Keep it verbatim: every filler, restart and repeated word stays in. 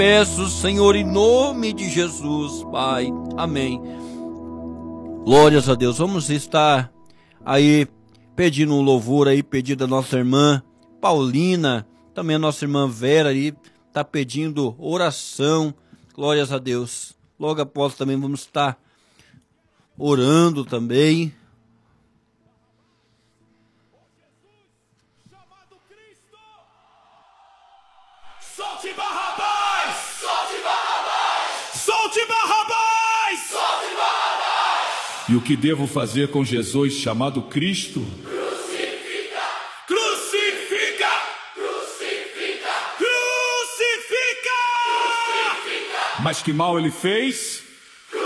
peço, Senhor, em nome de Jesus, Pai. Amém. Glórias a Deus. Vamos estar aí pedindo um louvor aí, pedido da nossa irmã Paulina, também a nossa irmã Vera aí, tá pedindo oração. Glórias a Deus. Logo após também vamos estar orando também. Solte Barrabás! Solte Barrabás! Solte Barrabás! Solte Barrabás! E o que devo fazer com Jesus chamado Cristo? Crucifica! Crucifica! Crucifica! Crucifica! Crucifica! Mas que mal ele fez?